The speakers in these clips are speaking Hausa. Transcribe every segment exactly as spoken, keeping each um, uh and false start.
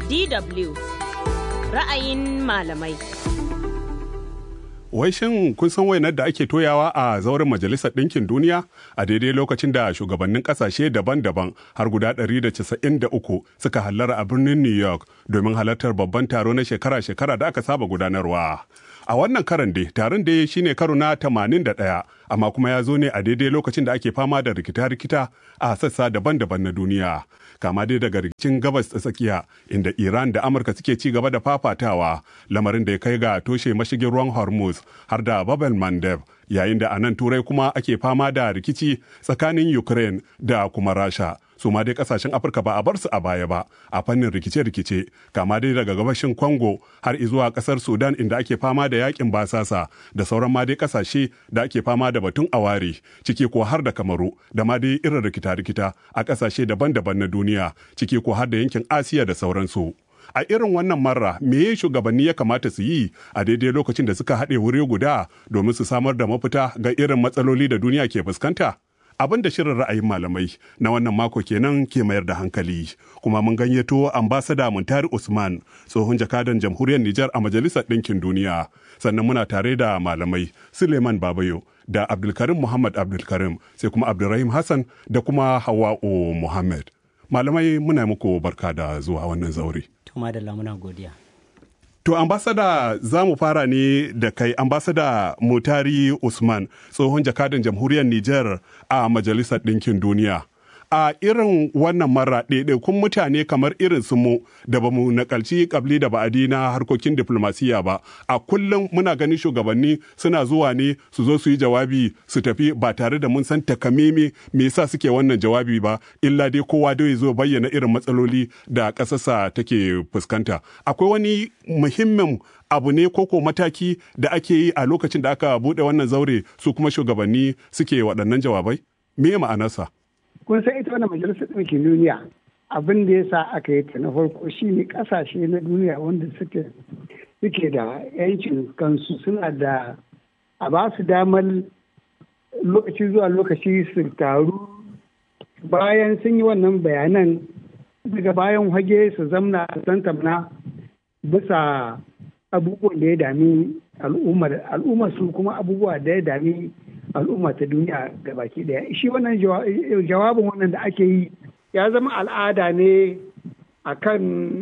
D W ra'ayin malamai. Wai shin kun san wainar da ake toyawa a zauren Majalisar Ɗinkin Duniya a daidai lokacin da shugabannin ƙasashe daban-daban har guda ɗari da casa'in da uku suka hallara a birnin New York domin halartar babban taro na shekara-shekara da aka saba gudanarwa. A wannan karan dai taron da shine karo na tamanin da ɗaya, amma kuma ya zo ne a daidai lokacin da ake fama da rikita-rikita a sassa daban-daban na duniya. Kama dai daga rikicin gabas ta tsakiya inda Iran da Amurka suke ci gaba da fafatawa, lamarin da ya kai ga toshe mashigin ruwan Hormuz har da Bab el-Mandeb, yayin da a nan Turai kuma ake fama da rikici tsakanin Ukraine da kuma Rasha. Su ma dai kasashen Afirka ba a bar su a baya ba a fannin rikice-rikice, kama dai daga gabashin Congo har izuwa kasar Sudan inda ake fama da yakin basasa da sauran ma dai kasashe da ake fama da batun aware, ciki ko har da Kamaru da ma dai irin rikita-rikita a kasashe daban-daban na duniya, ciki ko har da yankin Asiya da sauransu. A irin wannan marra me shugabanni ya kamata su yi a daidai lokacin da suka haɗe wuri guda domin su samar da mafita ga irin matsaloli da duniya ke fuskanta? Abin da shirin ra'ayin malamai na wannan mako kenan ke mayar da hankali, kuma mun gayyato ambasada Muntari Usman, tsohon jakadan jamhuriyar Nijar a Majalisar Ɗinkin Duniya, sannan muna tare da malamai Suleiman Babayo da Abdulkarim Muhammad Abdulkarim, sai kuma Abdulrahim Hassan da kuma Hawa'u Muhammad. Malamai muna muku barka da zuwa wannan zaure. Tuma da lamuna godiya. To, ambasada za mu fara ne da kai, ambasada Mutari Usman, tsohon jakadan jamhuriyar Nijar a Majalisar Ɗinkin Duniya. A irin wannan mara ɗaiɗaikun mutane kamar irin su mu da ba mu nakalci kabli da ba'adi na harkokin diplomasiya ba, a kullum muna ganin shugabanni suna zuwa ne su zo su yi jawabi su tafi ba tare da mun san takameme me yasa suke wannan jawabi ba, illa dai kowa dai zo bayyana irin matsaloli da ƙasarsa take fuskanta. Akwai wani muhimmin abu ne koko mataki da ake yi a lokacin da aka buɗe wannan zaure su kuma shugabanni suke waɗannan jawabai? Me ma'anarsa? Kun san ita wannan majalisar ɗinkin duniya abin da ya sa aka yi ta na farko shi ne ƙasashe na duniya wanda suke suke da yancin kansu suna da a ba su damar lokaci zuwa lokaci su taru bayan sun yi wannan bayanan daga bayan hage su zamna a tantamna bisa abubuwan da ya dami al'ummar al'ummar su kuma abubuwa da ya dami al'umma ta duniya ga baki daya. Shi wannan jawabin wannan da ake yi ya zama al'ada ne a kan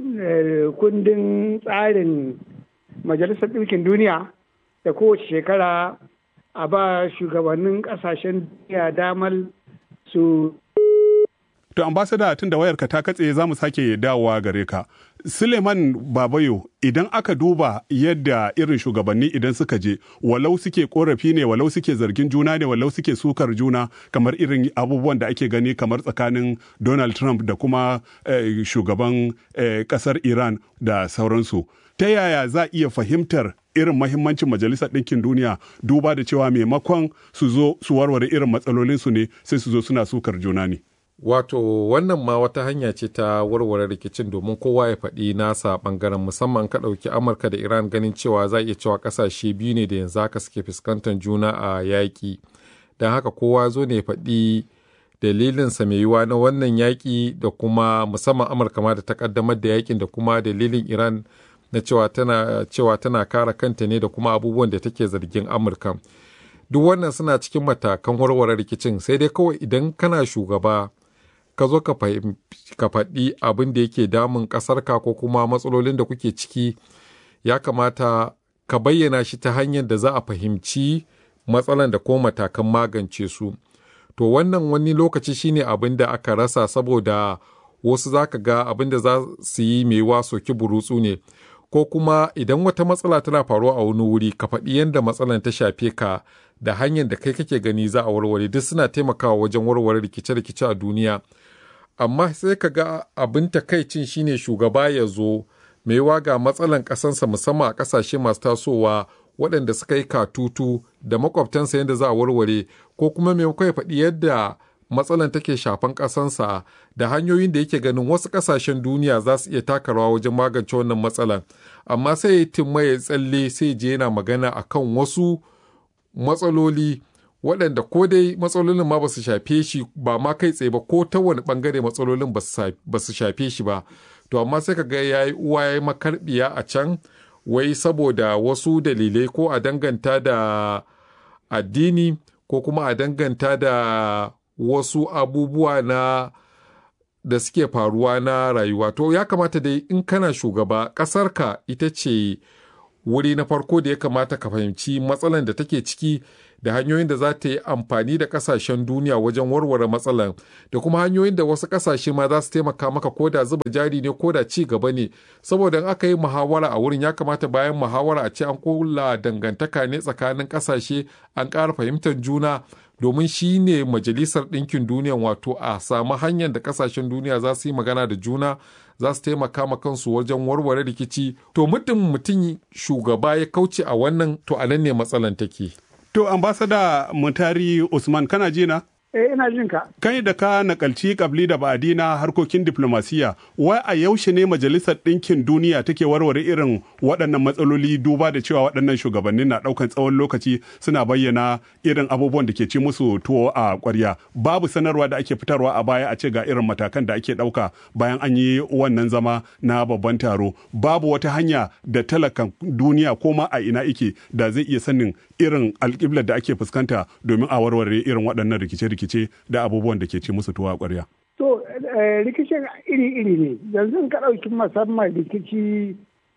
kundin tsarin Majalisar Ɗinkin Duniya da kowace shekara a ba shugabannin ƙasashen duniya damar su. To, ambasada tun da wayarka ta katse za mu sake dawowa gare ka. Suleiman Babayo, idan aka duba yadda irin shugabanni idan suka je, walau suke korafi ne, walau suke zargin juna ne, walau suke sukar juna, kamar irin abubuwan da ake gani kamar tsakanin Donald Trump da kuma eh, shugaban eh, kasar Iran da sauransu. Ta yaya za a iya fahimtar irin mahimmancin Majalisar Ɗinkin Duniya duba da cewa maimakon su zo su warware irin matsalolinsu ne sai su zo suna sukar juna ne? Wato wannan ma wata hanya ce ta warware rikicin domin kowa ya faɗi nasa ɓangaren, musamman ka ɗauki Amurka da Iran, ganin cewa za iya cewa ƙasashe biyu ne da yanzu haka suke fuskantar juna a yaƙi. Don haka kowa zo ne ya faɗi dalilinsa mai yiwuwa na wannan yaƙi da kuma musamman Amurka ma da ta ƙaddamar da yaƙin da kuma dalilin Iran na cewa tana cewa tana kare kanta ne da kuma abubuwan da take zargin Amurka. Duk wannan suna cikin matakan warware rikicin, sai dai kawai idan kana shugaba ka zo ka faɗi abin da yake damun ƙasarka ko kuma matsalolin da kuke ciki, ya kamata ka bayyana shi ta hanyar da za a fahimci matsalan da ko matakan magance su. To wannan wani lokaci shine abin da aka rasa, saboda wasu za ka ga abin da za su yi mai wa soki burutsu ne, ko kuma idan wata matsala tana faruwa a wani wuri ka faɗi yadda matsalan ta shafe ka da hanyar da kai kake gani za a warware, duk suna taimakawa wajen warware rikice-rikice a duniya. Amma sai ka ga abin takaicin shine shugaba ya zo mai waga matsalan ƙasansa musamman a ƙasashe masu tasowa waɗanda suka yi katutu da makwabtansa yadda za a warware, ko kuma maimakon ya faɗi yadda matsalan take shafan ƙasansa da hanyoyin da yake ganin wasu ƙasashen duniya za su iya taka rawa wajen magance wannan matsalan, amma sai ya timma ya tsalle sai je yana magana akan wasu matsaloli waɗanda ko dai matsalolin ma ba su shafe shi ba ma kai tsaye ba, ko ta wani ɓangare matsalolin ba su shafe shi ba. to amma sai ka ga ya yi uwa ya yi makarbiya a can wai saboda wasu dalilai ko a danganta da addini ko kuma a danganta da wasu abubuwa na da suke faruwa na rayuwa. To ya kamata dai in kana shugaba, ƙasarka ita ce wuri na farko da ya kamata ka fahimci matsalan da take ciki da hanyoyin da za ta yi amfani da kasashen duniya wajen warware matsalan, da kuma hanyoyin da wasu kasashe ma za su taimaka maka ko da zuba jari ne ko da ci gaba ne. Saboda in aka yi muhawara a wurin, ya kamata bayan muhawara a ce an kula dangantaka ne tsakanin kasashe, an ƙara fahimtar juna, domin shi ne majalisar ɗinkin duniya, wato a samu hanyar da kasashen duniya za su yi magana da juna, za su taimaka ma kansu wajen warware rikici. To mutum mutum shugaba ya kauce a wannan, to a nan ne matsalan take. To ambasada Mutari Usman, kana ji na? Eh, ina jin ka. Kai da ka nakalci kabli da ba'adi na harkokin diplomasiya, wai a yaushe ne Majalisar Ɗinkin Duniya take warware irin waɗannan matsaloli, duba da cewa waɗannan shugabannin na ɗaukan tsawon lokaci suna bayyana irin abubuwan da ke ci musu tuwo a ƙwarya. Babu sanarwa da ake fitarwa a baya a ce ga irin matakan da ake ɗauka bayan an yi wannan zama na babban taro. Babu wata hanya da talakan duniya ko ma a ina ike da zai iya sanin irin alƙiblar da ake fuskanta domin a warware irin waɗannan rikice-rikice da abubuwan da ke ci musu tuwa ƙwarya. To, rikicin iri-iri ne. Yanzu ka ɗauki musamman rikici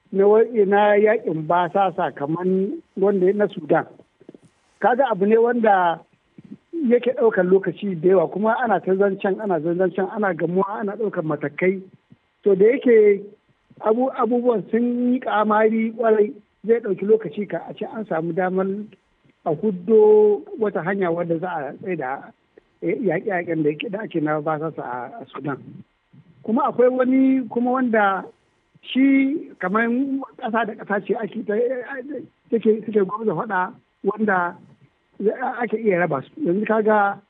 na yakin basasa kamar wanda na Sudan. Kaga abu ne wanda yake ɗaukar lokaci da yawa, kuma ana ta zancen ana zancen ana gamuwa ana ɗaukar matakai. To da yake abubuwan sun yi kamari kwarai, zai ɗauki lokaci ka a ce an samu damar a huddo wata hanya wadda za a tsaye da yaƙe-yaƙen da ake na basasa a Sudan. Kuma akwai wani kuma wanda shi kamar ƙasa da ƙasa ce ake suke gwamnati faɗa wanda ake iya raba su. Yanzu kaga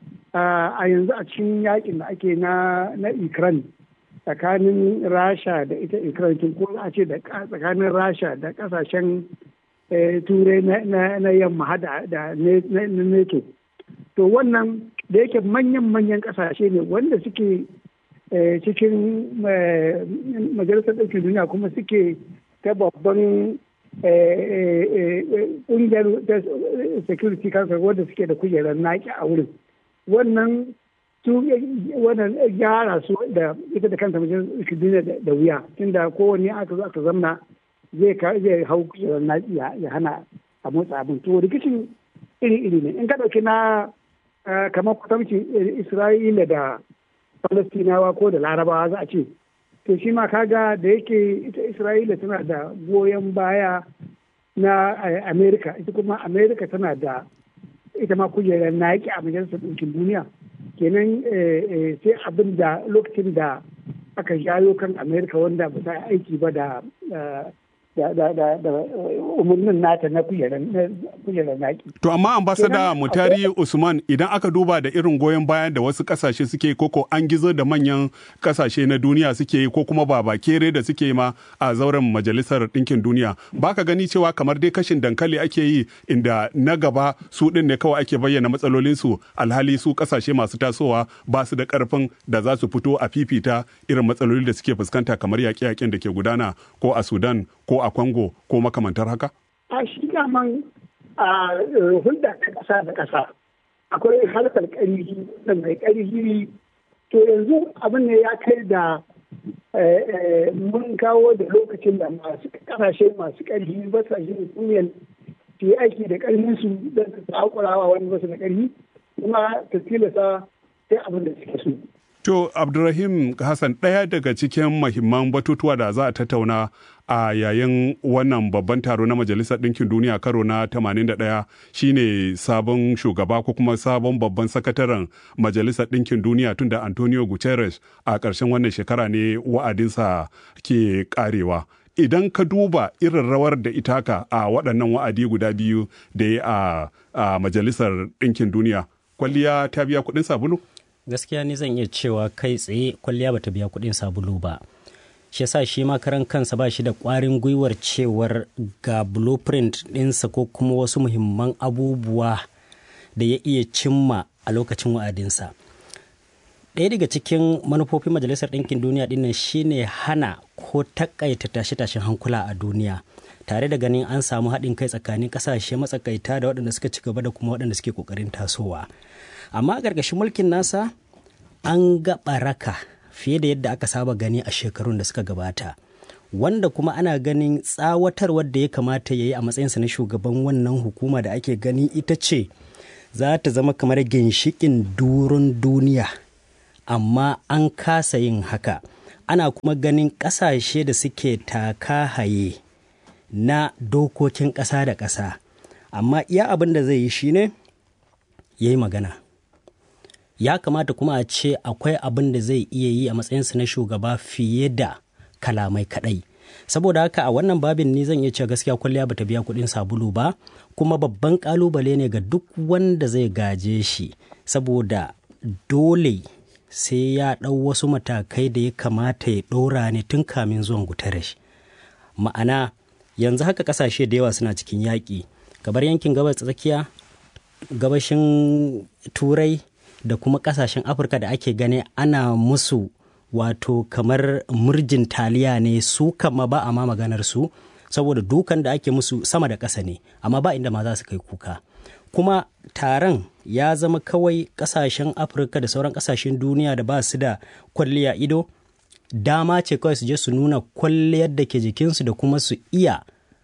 a yanzu a cikin yaƙin da ake na Ukraine tsakanin Rasha da ita Ukraine, ko a ce da tsakanin Rasha da ƙasashen turai na yamma hada da NATO. To wannan da yake manyan-manyan kasashe ne wanda suke cikin majalisar ɗaukin duniya, kuma suke ta babban ƙungiyar security council wanda suke da kujerar naki a wurin. Wannan su wannan gyara su da ita da kanta majalisar ɗaukin duniya da wuya, tunda kowanne aka zo aka zamna zai hau kujerar naki ya hana a motsa abin. To rikicin iri-iri ne. In ka ɗauki na kamar kutamcin Isra'ila da Falastinawa ko da Larabawa za a ce, to shi ma kaga da yake ita Isra'ila tana da goyon baya na Amerika, ita kuma Amerika tana da ita ma kujerar naƙi a majalisar ɗinkin duniya. Kenan sai abin da lokacin da aka shayo kan Amerika wanda ba ta aiki ba da da umarnin nata na kujerar naki. To amma ambasada Mutari Usman, idan aka duba da irin goyon bayan da wasu kasashe suke koko an gizo da manyan kasashe na duniya suke yi, ko kuma ba kere da suke ma a zauren majalisar ɗinkin duniya, baka gani cewa kamar dai kashin dankali ake yi, inda na gaba su ɗin ne kawai ake bayyana matsalolinsu, alhali su kasashe masu tasowa ba su da ƙarfin da za su fito a fifita irin matsaloli da suke fuskanta kamar yaƙe-yaƙen da ke gudana ko a Sudan ko a Congo ko makamantar haka? A shi daman a hulɗa ta ƙasa da ƙasa akwai harkar ƙarfi da mai ƙarfi. To yanzu abin ne ya kai da mun kawo da lokacin da masu ƙasashe masu ƙarfi ba sa shi kuniyar su yi aiki da ƙarfinsu don su haƙurawa wani basu da ƙarfi, kuma ta tilasta sai abin da suke so. To, Abdulrahim Hassan, ɗaya daga cikin mahimman batutuwa da za a tattauna a yayin wannan babban taro na Majalisar Ɗinkin Duniya karo na tamanin da ɗaya shine sabon shugaba ko kuma sabon babban sakataren Majalisar Ɗinkin Duniya, tunda Antonio Guterres a ƙarshen wannan shekara ne wa'adinsa ke ƙarewa. Idan ka duba irin rawar da itaka a waɗannan wa'adi guda biyu da ya a Majalisar Ɗinkin Duniya, kwalliya ta biya kuɗin sabulu? Gaskiya ne zan iya cewa kai tsaye kwalliya bata biya kuɗin sabulu ba. Shi yasa shi ma karan kansa ba shi da ƙwarin gwiwar cewar ga blueprint ɗinsa ko kuma wasu muhimman abubuwa da ya iya cimma a lokacin wa'adinsa. ɗaya daga cikin manufofin Majalisar Ɗinkin Duniya ɗinnan shine hana ko takaita tashe-tashen hankula a duniya, tare da ganin an samu haɗin kai tsakanin ƙasashe matsakaita da waɗanda suka ci gaba da kuma waɗanda suke ƙoƙarin tasowa. Amma a ƙarƙashin mulkin nasa an ga ɓaraka fiye da yadda aka saba gani a shekarun da suka gabata, wanda kuma ana ganin tsawatarwar da ya kamata ya yi a matsayinsa na shugaban wannan hukuma da ake gani ita ce za ta zama kamar ginshiƙin durin duniya, amma an kasa yin haka. Ana kuma ganin ƙasashe da suke taka haye na dokokin ƙasa da ƙasa, amma iya abin da zai yi shine ya yi magana. Ya kamata kuma a ce akwai abin da zai iya yi a matsayinsa na shugaba fiye da kalamai kaɗai. Saboda haka a wannan babin ni zan iya cewa gaskiya kwalliya bata biya kuɗin sabulu ba, kuma babban ƙalubale ne ga duk wanda zai gaje shi, saboda dole sai ya ɗau wasu matakai da ya kamata ya ɗora ne tun kamin zuwan Guterres. Ma'ana yanzu haka ƙasashe da yawa suna cikin yaƙi, gabar yankin gabas tsakiya, gabashin turai da kuma ƙasashen Afirka da ake gani ana musu wato kamar murjin taliya ne, su kama ba a ma maganar su, saboda dukan da ake musu sama da ƙasa ne, amma ba inda ma za su kai kuka. Kuma taron ya zama kawai ƙasashen Afirka da sauran ƙasashen duniya da ba su da kwalliya ido, dama ce kawai su je su nuna kwalliyar da ke jikinsu da kuma su iya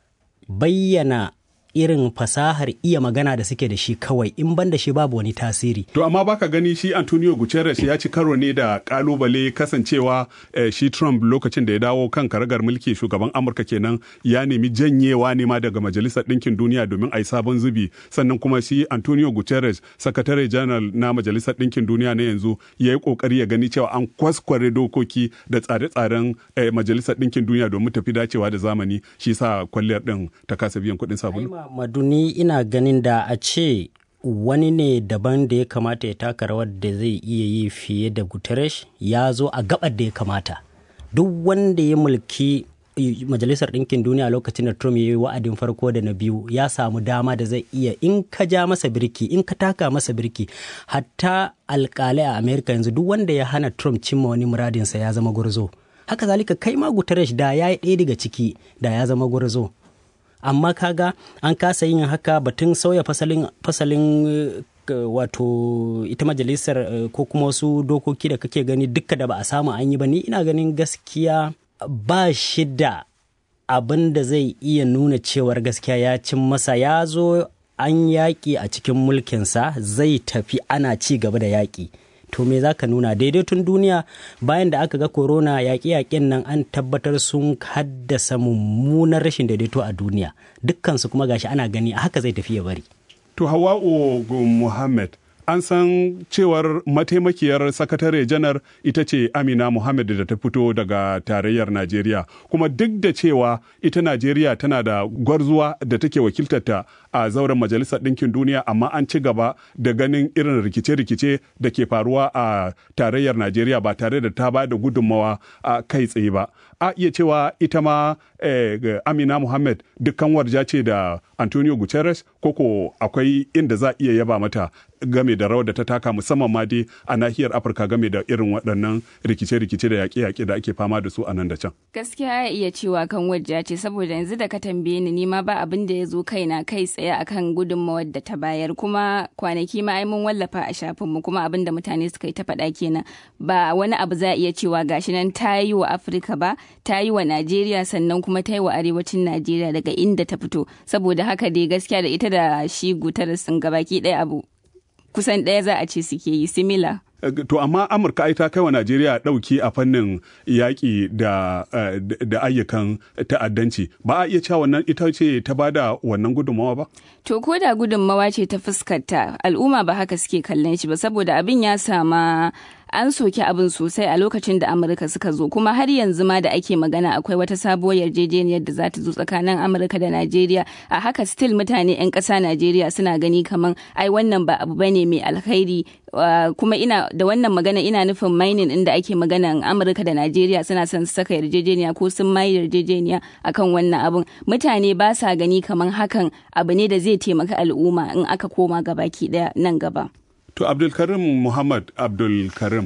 bayyana irin fasahar iya magana da suke da shi kawai, in ban da shi babu wani tasiri. To amma baka gani shi Antonio Guterres ya ci karo ne da kalubale, kasancewa eh, shi Trump lokacin da ya dawo kan karagar mulki shugaban Amurka kenan ya nemi janyewa ne ma daga Majalisar Ɗinkin Duniya domin a yi sabon zubi, sannan kuma shi Antonio Guterres sakatare general na Majalisar Ɗinkin Duniya na yanzu ya yi kokari ya gani cewa an kwaskware dokoki da tsare-tsaren eh, Majalisar Ɗinkin Duniya domin tafi dacewa da zamani, shi sa kwalliyar ɗin ta kasa biyan kuɗin sabulu. Maduni ina ganin da a ce wani ne daban da ya kamata ya taka rawar da zai iya yi fiye da Guterres, ya zo a gabar da ya kamata. Duk wanda ya mulki Majalisar Ɗinkin Duniya lokacin da Trump ya yi wa'adin farko da na biyu ya samu dama da zai iya, in ka ja masa birki, in ka taka masa birki, hatta alƙalai a Amerika yanzu duk wanda ya hana Trump cimma wani muradinsa ya zama gwarzo. Haka zalika kai ma Guterres da ya yi ɗaya daga ciki da ya zama gwarzo. Amma kaga an kasa yin haka. Batun sauya fasalin fasalin uh, wato ita majalisar uh, ko kuma wasu dokoki da kake gani duka da ba a samu an yi ba, ni ina ganin gaskiya ba shi da abin da zai iya nuna cewar gaskiya ya cin masa. Ya zo an yaƙi a cikin mulkinsa, zai tafi ana ci gaba da yaƙi. To me za ka nuna? Daidaiton duniya bayan da aka ga corona, yaƙe-yaƙen nan an tabbatar sun haddasa mummunan rashin daidaito a duniya, dukkansu kuma gashi ana gani a haka zai tafi ya bari. To Hawa'u Muhammad, an san cewar mataimakiyar sakatare janar ita ce Amina Muhammad da ta fito daga tarayyar Najeriya, kuma duk da cewa ita Najeriya tana da gwarzuwa da take wakiltarta a zauren Majalisar Ɗinkin Duniya, amma an ci gaba da ganin irin rikice-rikice da ke faruwa a tarayyar Najeriya ba tare da ta ba da gudunmawa a kai tsaye ba. A iya cewa ita ma eh, Amina Muhammad dukkan warja ce da Antonio Guterres, koko akwai inda za a iya yaba mata game da rawar da ta taka, musamman ma dai a nahiyar Afirka game da irin waɗannan rikice-rikice da yaƙe-yaƙe da ake fama da su a nan da can. Gaskiya ya iya cewa kan wajja ce, saboda yanzu da ka tambaye ni ni ma ba abin da ya zo kaina kai tsaye akan gudunmawar da ta bayar, kuma kwanaki ma ai mun wallafa a shafinmu, kuma abin da mutane suka yi ta faɗa kenan. Ba wani abu za a iya cewa gashi nan ta yi wa Afirka ba, ta yi wa Najeriya, sannan kuma ta yi wa arewacin Najeriya daga inda ta fito. Saboda haka dai gaskiya da ita da shi Guterres sun gabaki ɗaya abu kusan ɗaya za a ce suke yi similar. To amma Amurka ai ta kai wa Najeriya ɗauki a fannin yaƙi da, da ayyukan ta'addanci. Ba a iya cewa wannan ita ce ta bada wannan gudunmawa ba? To ko da gudunmawa ce ta fuskarta, al'umma ba haka suke kallon shi ba, saboda abin ya sama an soki abin sosai a lokacin da Amurka suka zo, kuma har yanzu ma da ake magana akwai wata sabuwar yarjejeniyar da za ta zo tsakanin Amurka da Najeriya. A haka still mutane 'yan ƙasa Najeriya suna gani kaman ai wannan ba abu bane mai alkhairi. Uh, kuma ina da wannan magana ina nufin mining inda ake magana Amurka da Najeriya suna son su saka yarjejeniya ko sun mai yarjejeniya akan wannan abun. Mutane ba sa gani kaman hakan abu ne da zai taimaka al'umma in aka koma gabaki daya nan gaba. To Abdulkarim Muhammad Abdulkarim,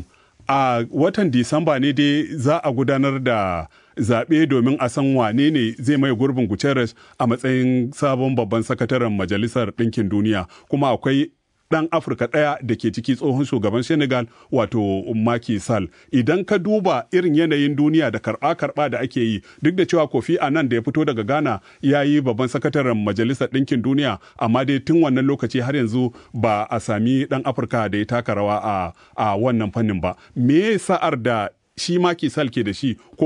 a watan Disamba ne dai za a gudanar da zaɓe domin a san wane ne zai mai gurbin Guterres a matsayin sabon babban sakataren Majalisar Ɗinkin Duniya. Kuma akwai ɗan Afirka ɗaya da ke ciki tsohon shugaban Senegal wato Macky Sall. Idan ka duba irin yanayin duniya da karɓa-karɓa da ake yi, duk da cewa Kofi Annan da ya fito daga Ghana ya yi babban sakataren Majalisar Ɗinkin Duniya, amma dai tun wannan lokaci har yanzu ba a sami ɗan Afirka da ya taka rawa a, a wannan fannin ba. Me sa'ar da shi Macky Sall ke da shi ko